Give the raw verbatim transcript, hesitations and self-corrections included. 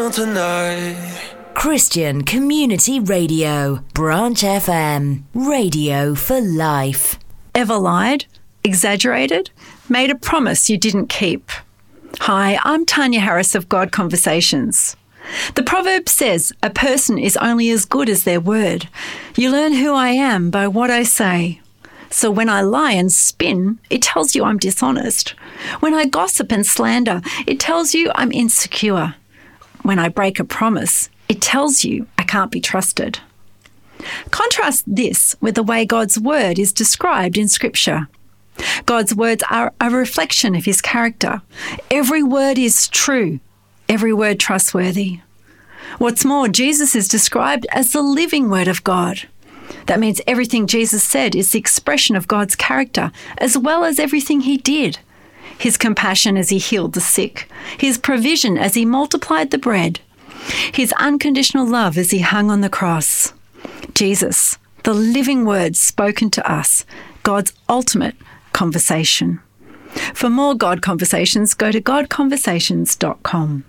down tonight. Christian Community Radio, Branch F M, radio for life. Ever lied, exaggerated, made a promise you didn't keep? Hi, I'm Tanya Harris of God Conversations. The proverb says a person is only as good as their word. You learn who I am by what I say. So when I lie and spin, it tells you I'm dishonest. When I gossip and slander, it tells you I'm insecure. When I break a promise, it tells you I can't be trusted. Contrast this with the way God's word is described in Scripture. God's words are a reflection of his character. Every word is true, every word trustworthy. What's more, Jesus is described as the living word of God. That means everything Jesus said is the expression of God's character, as well as everything he did. His compassion as he healed the sick, his provision as he multiplied the bread, his unconditional love as he hung on the cross. Jesus, the living word spoken to us, God's ultimate conversation. For more God Conversations, go to god conversations dot com.